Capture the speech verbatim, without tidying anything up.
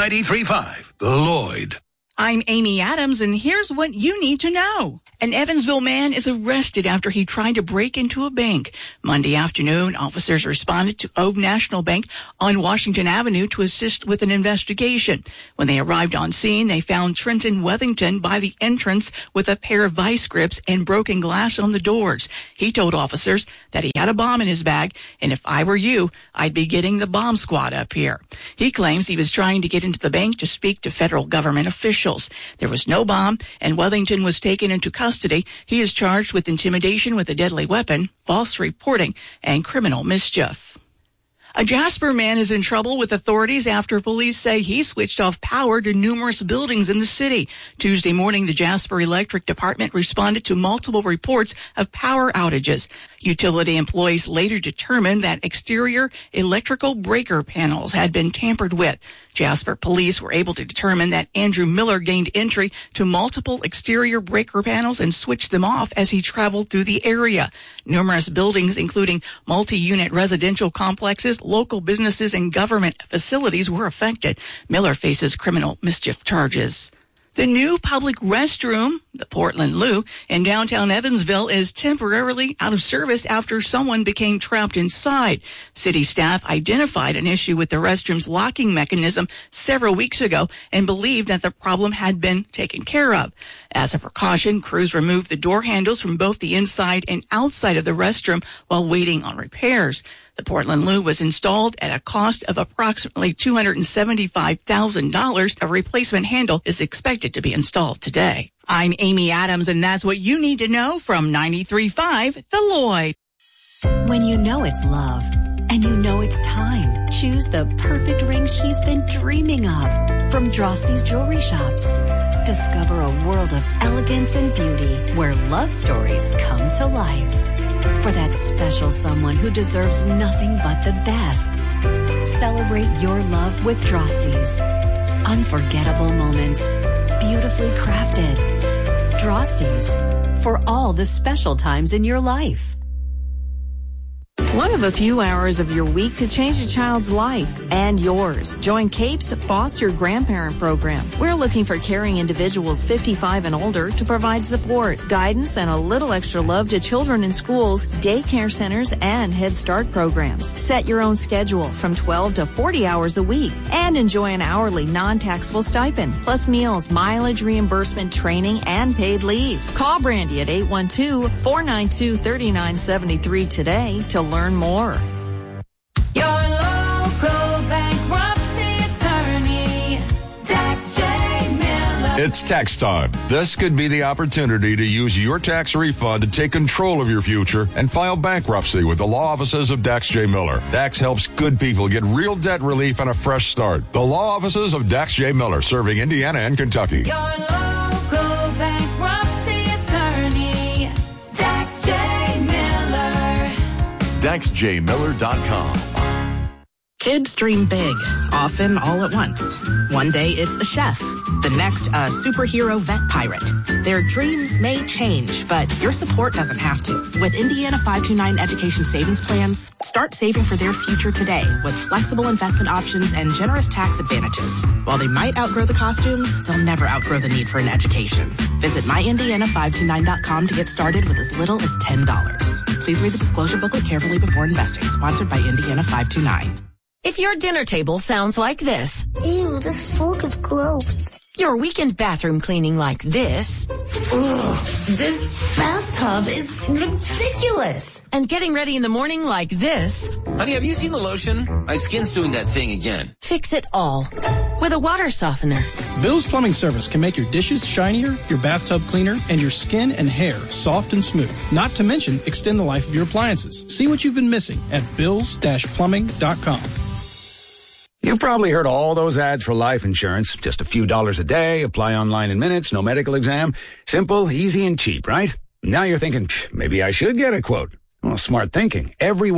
ninety-three point five, The Lloyd. I'm Amy Adams, and here's what you need to know. An Evansville man is arrested after he tried to break into a bank. Monday afternoon, officers responded to Old National Bank on Washington Avenue to assist with an investigation. When they arrived on scene, they found Trenton Wethington by the entrance with a pair of vice grips and broken glass on the doors. He told officers that he had a bomb in his bag, and if I were you, I'd be getting the bomb squad up here. He claims he was trying to get into the bank to speak to federal government officials. There was no bomb, and Wethington was taken into custody. He is charged with intimidation with a deadly weapon, false reporting, and criminal mischief. A Jasper man is in trouble with authorities after police say he switched off power to numerous buildings in the city. Tuesday morning, the Jasper Electric Department responded to multiple reports of power outages. Utility employees later determined that exterior electrical breaker panels had been tampered with. Jasper police were able to determine that Andrew Miller gained entry to multiple exterior breaker panels and switched them off as he traveled through the area. Numerous buildings, including multi-unit residential complexes, local businesses, and government facilities were affected. Miller faces criminal mischief charges. The new public restroom, the Portland Loo, in downtown Evansville is temporarily out of service after someone became trapped inside. City staff identified an issue with the restroom's locking mechanism several weeks ago and believed that the problem had been taken care of. As a precaution, crews removed the door handles from both the inside and outside of the restroom while waiting on repairs. The Portland Loo was installed at a cost of approximately two hundred seventy-five thousand dollars. A replacement handle is expected to be installed today. I'm Amy Adams, and that's what you need to know from ninety-three point five, The Lloyd. When you know it's love, and you know it's time, choose the perfect ring she's been dreaming of from Drosty's Jewelry Shops. Discover a world of elegance and beauty where love stories come to life. For that special someone who deserves nothing but the best. Celebrate your love with Drosty's. Unforgettable moments, beautifully crafted. Drosty's, for all the special times in your life. One of a few hours of your week to change a child's life and yours. Join CAPE's Foster Grandparent Program. We're looking for caring individuals fifty-five and older to provide support, guidance, and a little extra love to children in schools, daycare centers, and Head Start programs. Set your own schedule from twelve to forty hours a week and enjoy an hourly non-taxable stipend, plus meals, mileage reimbursement, training, and paid leave. Call Brandy at eight one two, four nine two, three nine seven three today to learn more. Your local bankruptcy attorney, Dax J. Miller. It's tax time. This could be the opportunity to use your tax refund to take control of your future and file bankruptcy with the law offices of Dax J. Miller. Dax helps good people get real debt relief and a fresh start. The law offices of Dax J. Miller, serving Indiana and Kentucky. Your local bankruptcy attorney, Dax J. Miller. Dax J Miller dot com. Kids dream big, often all at once. One day it's a chef, the next a superhero vet pirate. Their dreams may change, but your support doesn't have to. With Indiana five two nine Education Savings Plans, start saving for their future today with flexible investment options and generous tax advantages. While they might outgrow the costumes, they'll never outgrow the need for an education. Visit my indiana five two nine dot com to get started with as little as ten dollars. Please read the disclosure booklet carefully before investing. Sponsored by Indiana five two nine. If your dinner table sounds like this, ew, this fork is gross. Your weekend bathroom cleaning like this, ugh, this bathtub is ridiculous. And getting ready in the morning like this. Honey, have you seen the lotion? My skin's doing that thing again. Fix it all with a water softener. Bill's Plumbing Service can make your dishes shinier, your bathtub cleaner, and your skin and hair soft and smooth. Not to mention, extend the life of your appliances. See what you've been missing at bills dash plumbing dot com. You've probably heard all those ads for life insurance. Just a few dollars a day, apply online in minutes, no medical exam. Simple, easy, and cheap, right? Now you're thinking, maybe I should get a quote. Well, smart thinking. Every